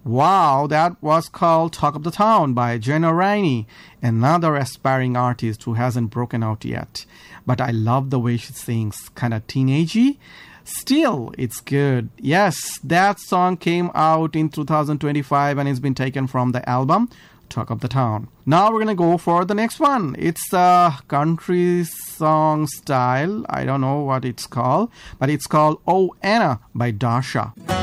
Wow, that was called Talk of the Town by Jenna Rainey, another aspiring artist who hasn't broken out yet. But I love the way she sings, kind of teenagey. Still, it's good. Yes, that song came out in 2025 and it's been taken from the album Talk of the Town. Now we're going to go for the next one. It's a country song style. I don't know what it's called, but it's called Oh Anna by Dasha.